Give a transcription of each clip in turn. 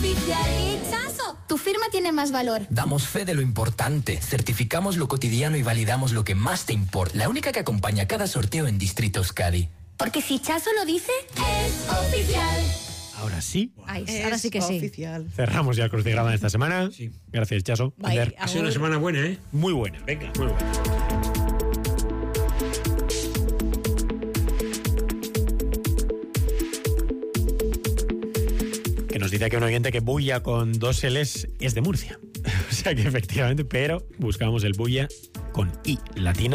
oficial. ¡Chaso! Tu firma tiene más valor. Damos fe de lo importante, certificamos lo cotidiano y validamos lo que más te importa. La única que acompaña cada sorteo en Distrito Euskadi. Porque si Chaso lo dice, es oficial. Ahora sí. Ahora sí que sí. Oficial. Cerramos ya el crucigrama de esta semana. Sí. Gracias, Chaso. Bye. Ander. Ha sido una semana buena, ¿eh? Muy buena. Venga. Muy buena. Que nos dice que un oyente que bulla con 2 L's es de Murcia. O sea que efectivamente, pero buscamos el bulla con I latina,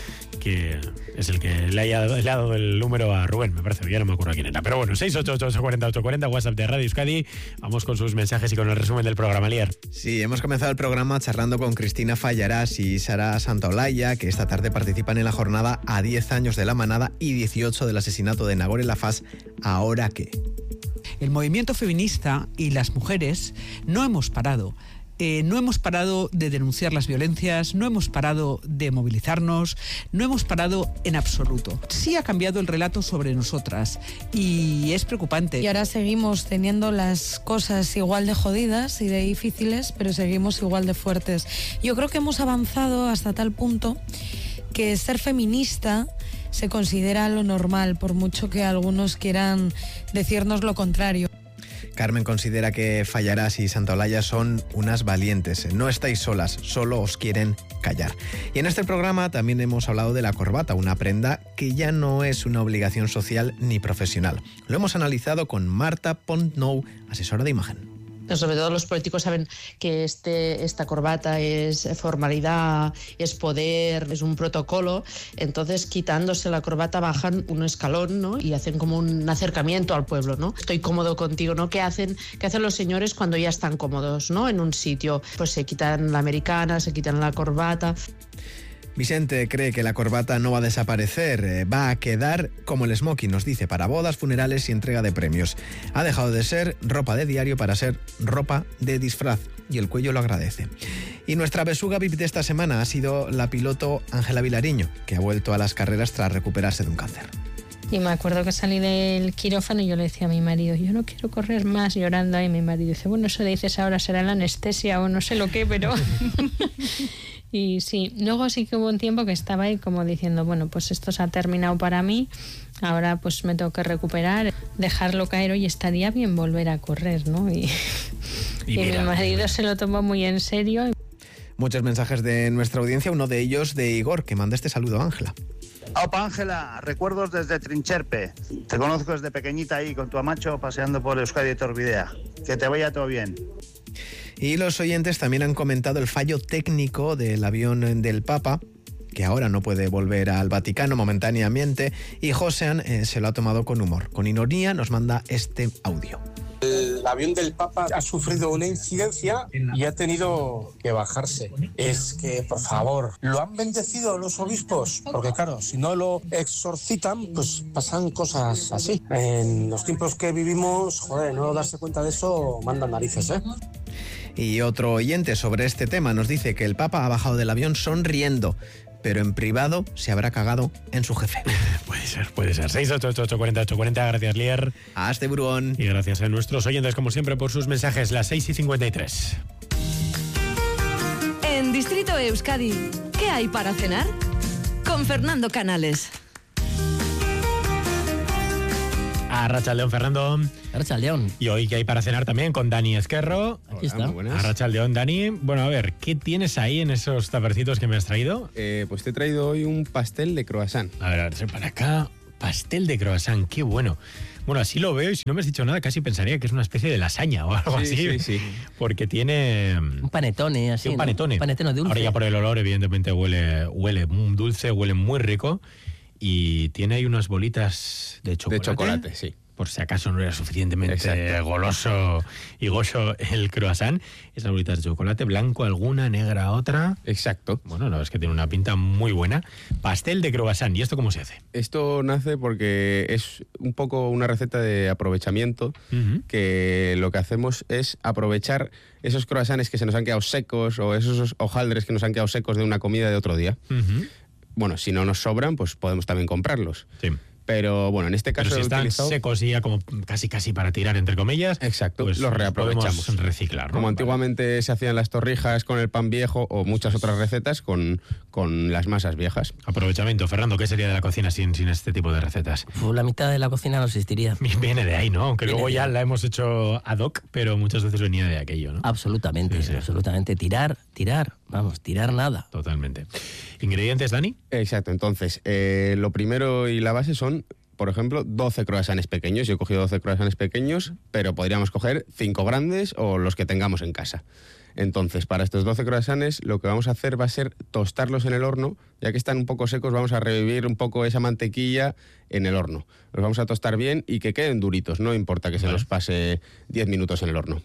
que es el que le ha dado el número a Rubén, me parece, ya no me acuerdo quién era. Pero bueno, 688-840-840, WhatsApp de Radio Euskadi. Vamos con sus mensajes y con el resumen del programa, Lier. Sí, hemos comenzado el programa charlando con Cristina Fallarás y Sara Santaolalla, que esta tarde participan en la jornada a 10 años de la manada y 18 del asesinato de Nagore Laffaz. ¿Ahora qué? El movimiento feminista y las mujeres no hemos parado. No hemos parado de denunciar las violencias, no hemos parado de movilizarnos, no hemos parado en absoluto. Sí ha cambiado el relato sobre nosotras y es preocupante. Y ahora seguimos teniendo las cosas igual de jodidas y de difíciles, pero seguimos igual de fuertes. Yo creo que hemos avanzado hasta tal punto que ser feminista se considera lo normal, por mucho que algunos quieran decirnos lo contrario. Carmen considera que Fallarás y Santaolalla son unas valientes. No estáis solas, solo os quieren callar. Y en este programa también hemos hablado de la corbata, una prenda que ya no es una obligación social ni profesional. Lo hemos analizado con Marta Pontnou, asesora de imagen. Sobre todo los políticos saben que esta corbata es formalidad, es poder, es un protocolo. Entonces, quitándose la corbata, bajan un escalón, ¿no? Y hacen como un acercamiento al pueblo, ¿no? Estoy cómodo contigo, ¿no? ¿Qué hacen los señores cuando ya están cómodos, ¿no? En un sitio, pues se quitan la americana, se quitan la corbata. Vicente cree que la corbata no va a desaparecer, va a quedar como el smoking, nos dice, para bodas, funerales y entrega de premios. Ha dejado de ser ropa de diario para ser ropa de disfraz y el cuello lo agradece. Y nuestra besuga VIP de esta semana ha sido la piloto Ángela Vilariño, que ha vuelto a las carreras tras recuperarse de un cáncer. Y me acuerdo que salí del quirófano y yo le decía a mi marido, yo no quiero correr más, llorando ahí. Mi marido dice, bueno, eso dices ahora será la anestesia o no sé lo que, pero... Y sí, luego sí que hubo un tiempo que estaba ahí como diciendo, bueno, pues esto se ha terminado para mí, ahora pues me tengo que recuperar, dejarlo caer, y estaría bien volver a correr, ¿no? Y mi marido se lo tomó muy en serio. Muchos mensajes de nuestra audiencia, uno de ellos de Igor, que manda este saludo a Ángela. Opa Ángela, recuerdos desde Trincherpe. Te conozco desde pequeñita ahí con tu amacho paseando por Euskadi y Torbidea. Que te vaya todo bien. Y los oyentes también han comentado el fallo técnico del avión del Papa, que ahora no puede volver al Vaticano momentáneamente, y Josean se lo ha tomado con humor. Con ironía nos manda este audio. El avión del Papa ha sufrido una incidencia y ha tenido que bajarse. Es que, por favor, ¿lo han bendecido los obispos? Porque claro, si no lo exorcitan, pues pasan cosas así. En los tiempos que vivimos, joder, no darse cuenta de eso manda narices, ¿eh? Y otro oyente sobre este tema nos dice que el Papa ha bajado del avión sonriendo, pero en privado se habrá cagado en su jefe. Puede ser. 688-840-840, gracias, Lier. Hasta Burón. Y gracias a nuestros oyentes, como siempre, por sus mensajes. Las 6:53. En Distrito Euskadi, ¿qué hay para cenar? Con Fernando Canales. Arratsaldeon, Fernando. Arratsaldeon. Y hoy, ¿qué hay para cenar también? Con Dani Ezquerro. Aquí está. Arratsaldeon, Dani. Bueno, a ver, ¿qué tienes ahí en esos tapercitos que me has traído? Pues te he traído hoy un pastel de croissant. A ver, para acá. Pastel de croissant, qué bueno. Bueno, así lo veo y si no me has dicho nada, casi pensaría que es una especie de lasaña o algo así. Sí. Porque tiene... Un panetone, así, un panetone. ¿no? Un panetone dulce. Ahora ya por el olor, evidentemente, huele muy dulce, huele muy rico. Y tiene ahí unas bolitas de chocolate. De chocolate, sí. Por si acaso no era suficientemente goloso y gozo el croissant. Esas bolitas de chocolate, blanco alguna, negra otra. Exacto. Bueno, la verdad es que tiene una pinta muy buena. Pastel de croissant. ¿Y esto cómo se hace? Esto nace porque es un poco una receta de aprovechamiento, que lo que hacemos es aprovechar esos croissants que se nos han quedado secos o esos hojaldres que nos han quedado secos de una comida de otro día. Bueno, si no nos sobran, pues podemos también comprarlos. Sí. Pero bueno, en este caso Pero si están secos y ya como casi para tirar, entre comillas, exacto, pues los reaprovechamos. Podemos reciclar, ¿no? Como antiguamente se hacían las torrijas con el pan viejo o muchas otras recetas con las masas viejas. Aprovechamiento. Fernando, ¿qué sería de la cocina sin este tipo de recetas? La mitad de la cocina no existiría. Viene de ahí, ¿no? Aunque luego ya la hemos hecho ad hoc, pero muchas veces venía de aquello, ¿no? Absolutamente, sí. Absolutamente. Tirar, vamos, tirar nada. Totalmente. ¿Ingredientes, Dani? Exacto. Entonces, lo primero y la base son, por ejemplo, 12 croissants pequeños. Yo he cogido 12 croissants pequeños, pero podríamos coger 5 grandes o los que tengamos en casa. Entonces, para estos 12 croissants, lo que vamos a hacer va a ser tostarlos en el horno. Ya que están un poco secos, vamos a revivir un poco esa mantequilla en el horno. Los vamos a tostar bien y que queden duritos. No importa que se nos pase 10 minutos en el horno.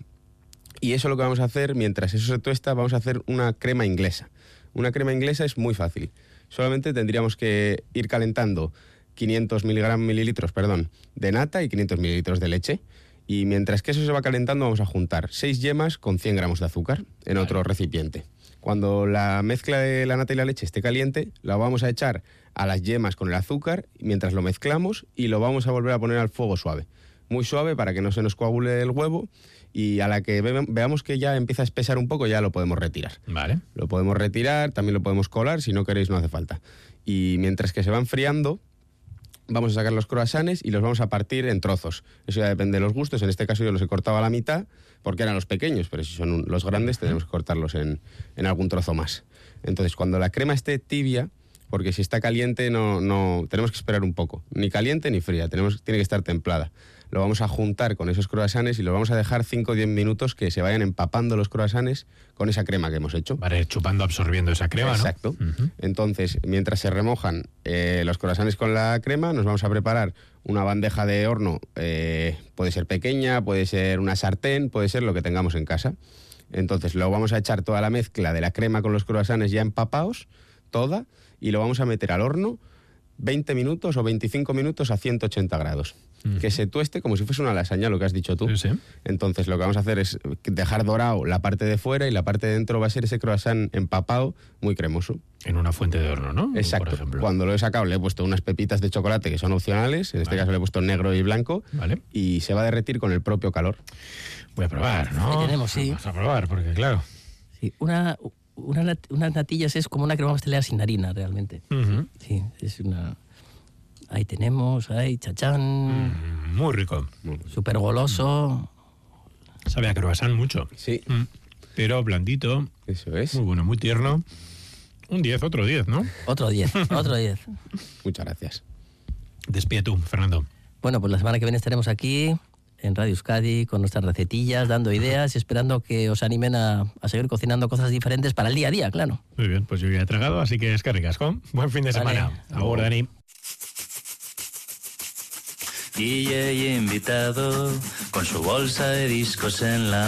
Y eso lo que vamos a hacer, mientras eso se tuesta, vamos a hacer una crema inglesa. Una crema inglesa es muy fácil. Solamente tendríamos que ir calentando 500 mililitros de nata y 500 mililitros de leche. Y mientras que eso se va calentando, vamos a juntar 6 yemas con 100 gramos de azúcar en otro recipiente. Cuando la mezcla de la nata y la leche esté caliente, la vamos a echar a las yemas con el azúcar mientras lo mezclamos y lo vamos a volver a poner al fuego suave. Muy suave para que no se nos coagule el huevo, y a la que veamos que ya empieza a espesar un poco, ya lo podemos retirar. Vale. Lo podemos retirar, también lo podemos colar, si no queréis no hace falta. Y mientras que se va enfriando, vamos a sacar los croissants y los vamos a partir en trozos. Eso ya depende de los gustos. En este caso yo los he cortado a la mitad porque eran los pequeños, pero si son los grandes tenemos que cortarlos en algún trozo más. Entonces, cuando la crema esté tibia, porque si está caliente no tenemos que esperar un poco. Ni caliente ni fría, tiene que estar templada. Lo vamos a juntar con esos croissants y lo vamos a dejar 5 o 10 minutos que se vayan empapando los croissants con esa crema que hemos hecho. Vale, chupando, absorbiendo esa crema, exacto, ¿no? Exacto. Entonces, mientras se remojan los croissants con la crema, nos vamos a preparar una bandeja de horno, puede ser pequeña, puede ser una sartén, puede ser lo que tengamos en casa. Entonces, lo vamos a echar toda la mezcla de la crema con los croissants ya empapados, toda, y lo vamos a meter al horno 20 minutos o 25 minutos a 180 grados. Que se tueste como si fuese una lasaña, lo que has dicho tú. Sí. Entonces lo que vamos a hacer es dejar dorado la parte de fuera y la parte de dentro va a ser ese croissant empapado, muy cremoso. En una fuente de horno, ¿no? Exacto. Por ejemplo. Cuando lo he sacado le he puesto unas pepitas de chocolate que son opcionales, en este caso le he puesto negro y blanco, y se va a derretir con el propio calor. Voy a probar, ¿no? Ahí tenemos, sí. Vamos a probar, porque claro. Sí, unas natillas es como una crema pastelera sin harina, realmente. Sí, es una... Ahí tenemos, chachán. Muy rico. Súper goloso. Sabe a croissant mucho. Sí. Pero blandito. Eso es. Muy bueno, muy tierno. Un 10, otro 10, ¿no? Otro 10, otro 10. Muchas gracias. Despide tú, Fernando. Bueno, pues la semana que viene estaremos aquí en Radio Euskadi con nuestras recetillas, dando ideas y esperando que os animen a seguir cocinando cosas diferentes para el día a día, claro. Muy bien, pues yo ya he tragado, así que es que ricasco. Buen fin de semana. Agur, Dani. DJ invitado con su bolsa de discos en la